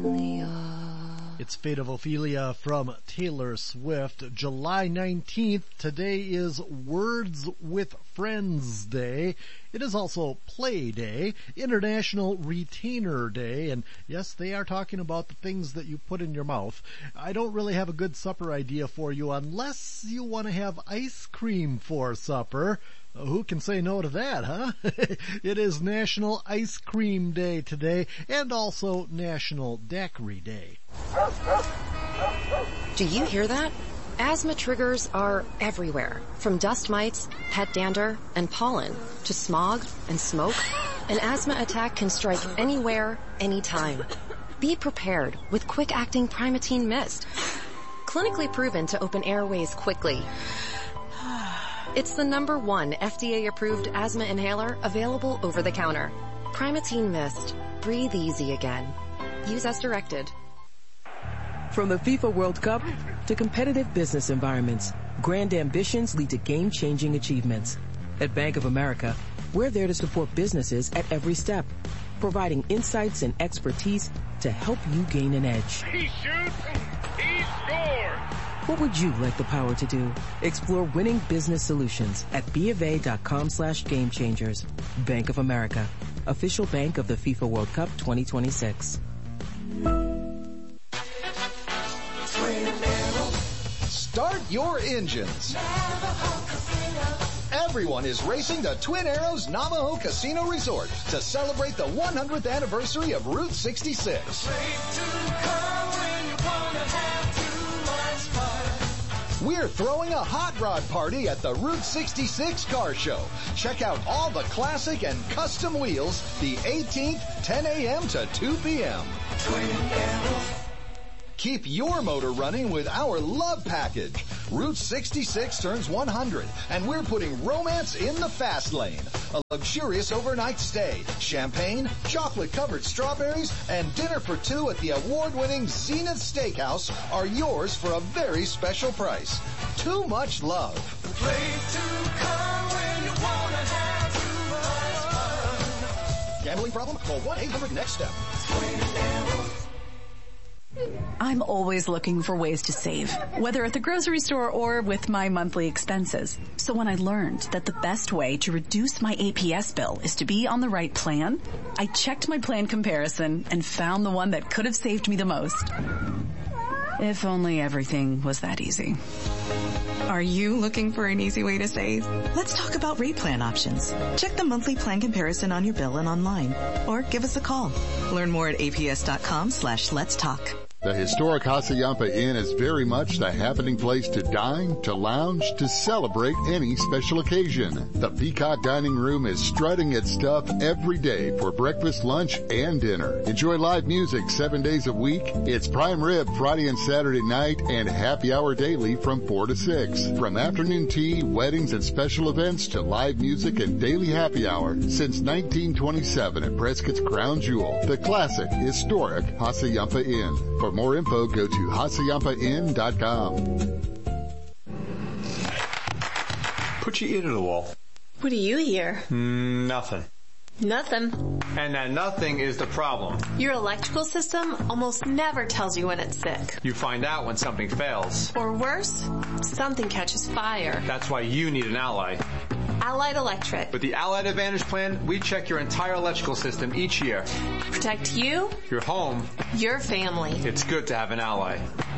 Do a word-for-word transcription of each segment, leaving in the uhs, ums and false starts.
Ophelia. It's Fate of Ophelia from Taylor Swift. July nineteenth. Today is Words with Friends Day. It is also Play Day, International Retainer Day, and yes, they are talking about the things that you put in your mouth. I don't really have a good supper idea for you unless you want to have ice cream for supper. Who can say no to that, huh? It is National Ice Cream Day today, and also National Daiquiri Day. Do you hear that? Asthma triggers are everywhere, from dust mites, pet dander, and pollen, to smog and smoke. An asthma attack can strike anywhere, anytime. Be prepared with quick-acting Primatene Mist. Clinically proven to open airways quickly. It's the number one F D A-approved asthma inhaler available over the counter. Primatene Mist. Breathe easy again. Use as directed. From the FIFA World Cup to competitive business environments, grand ambitions lead to game-changing achievements. At Bank of America, we're there to support businesses at every step, providing insights and expertise to help you gain an edge. He shoots, he scores! What would you like the power to do? Explore winning business solutions at bofa.com slash game changers. Bank of America, official bank of the FIFA World Cup twenty twenty-six. Start your engines. Everyone is racing to Twin Arrows Navajo Casino Resort to celebrate the one hundredth anniversary of Route sixty-six. We're throwing a hot rod party at the Route sixty-six Car Show. Check out all the classic and custom wheels the eighteenth, ten a.m. to two p.m. Twin Arrows. Keep your motor running with our love package. Route sixty-six turns one hundred, and we're putting romance in the fast lane. A luxurious overnight stay, champagne, chocolate-covered strawberries, and dinner for two at the award-winning Zenith Steakhouse are yours for a very special price. Too much love. The place to come when you want to have too much fun. Gambling problem? Call one eight hundred next step. I'm always looking for ways to save, whether at the grocery store or with my monthly expenses. So when I learned that the best way to reduce my A P S bill is to be on the right plan, I checked my plan comparison and found the one that could have saved me the most. If only everything was that easy. Are you looking for an easy way to save? Let's talk about rate plan options. Check the monthly plan comparison on your bill and online, or give us a call. Learn more at aps.com slash let's talk. The historic Hassayampa Inn is very much the happening place to dine, to lounge, to celebrate any special occasion. The Peacock Dining Room is strutting its stuff every day for breakfast, lunch, and dinner. Enjoy live music seven days a week. It's prime rib Friday and Saturday night and happy hour daily from four to six. From afternoon tea, weddings, and special events to live music and daily happy hour since nineteen twenty-seven at Prescott's Crown Jewel, the classic, historic Hassayampa Inn. For more info, go to hassayampa inn dot com. Put your ear to the wall. What do you hear? Mm, nothing. Nothing. And that nothing is the problem. Your electrical system almost never tells you when it's sick. You find out when something fails. Or worse, something catches fire. That's why you need an Allied. Allied Electric. With the Allied Advantage plan, we check your entire electrical system each year. Protect you, your home, your family. It's good to have an Allied.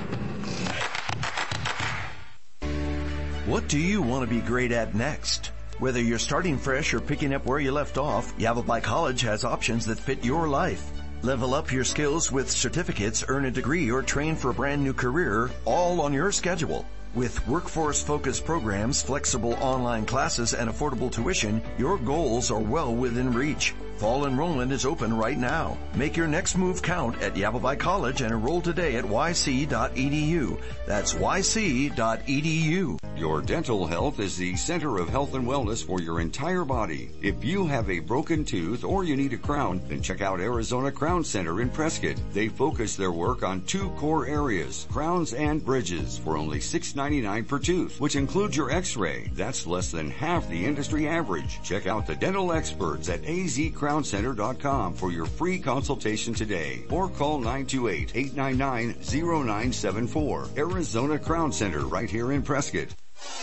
What do you want to be great at next? Whether you're starting fresh or picking up where you left off, Yavapai College has options that fit your life. Level up your skills with certificates, earn a degree, or train for a brand new career, all on your schedule. With workforce-focused programs, flexible online classes, and affordable tuition, your goals are well within reach. Fall enrollment is open right now. Make your next move count at Yavapai College and enroll today at y c dot e d u. That's y c dot e d u. Your dental health is the center of health and wellness for your entire body. If you have a broken tooth or you need a crown, then check out Arizona Crown Center in Prescott. They focus their work on two core areas, crowns and bridges, for only six dollars and ninety-nine cents per tooth, which includes your x-ray. That's less than half the industry average. Check out the dental experts at a z crown center dot com for your free consultation today, or call nine two eight, eight nine nine, zero nine seven four. Arizona Crown Center, right here in Prescott.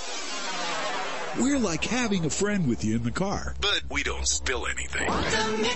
We're like having a friend with you in the car, but we don't spill anything.